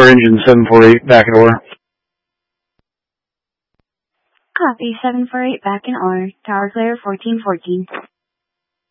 Tower engine 748 back in order. Copy 748 back in order. Tower clear 1414.